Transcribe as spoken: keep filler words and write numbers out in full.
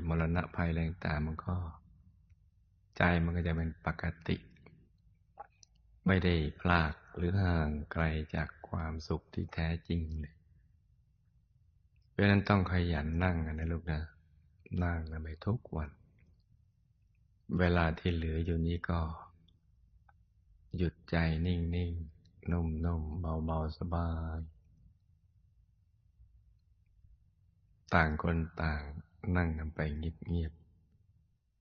มรณะภัยแรงต่างมันก็ใจมันก็จะเป็นปกติไม่ได้พลากหรือห่างไกลจากความสุขที่แท้จริงเลยเพราะฉะนั้นต้องขยันนั่งกันนะลูกนะนั่งกันไปทุกวันเวลาที่เหลืออยู่นี้ก็หยุดใจนิ่งๆนุ่มๆเบาๆสบายต่างคนต่างนั่งกันไปเงียบ